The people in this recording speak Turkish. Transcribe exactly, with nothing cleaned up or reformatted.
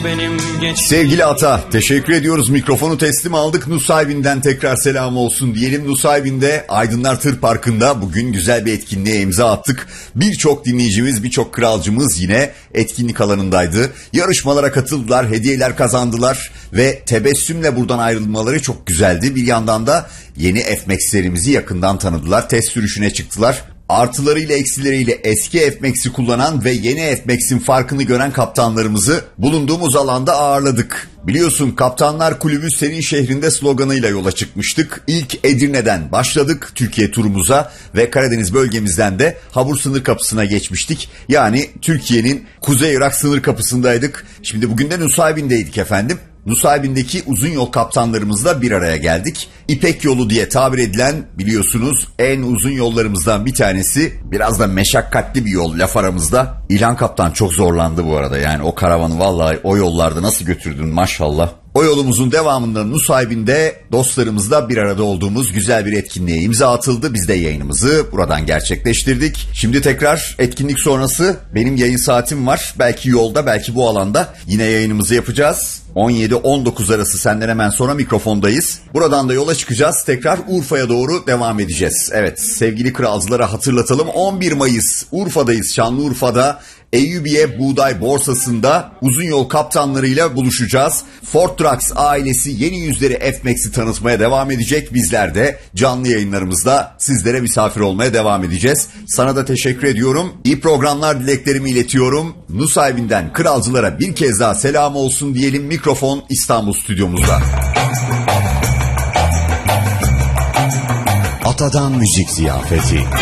Benim geç... Sevgili Ata, teşekkür ediyoruz. Mikrofonu teslim aldık. Nusaybin'den tekrar selam olsun diyelim. Nusaybin'de Aydınlar Tır Parkı'nda bugün güzel bir etkinliğe imza attık. Birçok dinleyicimiz, birçok kralcımız yine etkinlik alanındaydı. Yarışmalara katıldılar, hediyeler kazandılar ve tebessümle buradan ayrılmaları çok güzeldi. Bir yandan da yeni F-Max'lerimizi yakından tanıdılar. Test sürüşüne çıktılar. Artılarıyla eksileriyle eski F-Max'i kullanan ve yeni F-Max'in farkını gören kaptanlarımızı bulunduğumuz alanda ağırladık. Biliyorsun Kaptanlar Kulübü senin şehrinde sloganıyla yola çıkmıştık. İlk Edirne'den başladık Türkiye turumuza ve Karadeniz bölgemizden de Habur sınır kapısına geçmiştik. Yani Türkiye'nin Kuzey Irak sınır kapısındaydık. Şimdi bugün de Nusaybin'deydik efendim. Nusaybin'deki uzun yol kaptanlarımızla bir araya geldik. İpek yolu diye tabir edilen, biliyorsunuz, en uzun yollarımızdan bir tanesi. Biraz da meşakkatli bir yol laf aramızda. İlhan Kaptan çok zorlandı bu arada. Yani o karavanı vallahi o yollarda nasıl götürdün maşallah. O yolumuzun devamında Nusaybin'de dostlarımızla bir arada olduğumuz güzel bir etkinliğe imza atıldı. Biz de yayınımızı buradan gerçekleştirdik. Şimdi tekrar etkinlik sonrası benim yayın saatim var. Belki yolda, belki bu alanda yine yayınımızı yapacağız. on yedi on dokuz arası senden hemen sonra mikrofondayız. Buradan da yola çıkacağız. Tekrar Urfa'ya doğru devam edeceğiz. Evet, sevgili kralcılara hatırlatalım. on bir Mayıs Urfa'dayız, Şanlıurfa'da. Eyyubiye Buğday Borsası'nda uzun yol kaptanlarıyla buluşacağız. Ford Trucks ailesi yeni yüzleri F-Max'i tanıtmaya devam edecek. Bizler de canlı yayınlarımızda sizlere misafir olmaya devam edeceğiz. Sana da teşekkür ediyorum. İyi programlar dileklerimi iletiyorum. Nusaybin'den kralcılara bir kez daha selam olsun diyelim. Mikrofon İstanbul stüdyomuzda. Atadan Müzik Ziyafeti.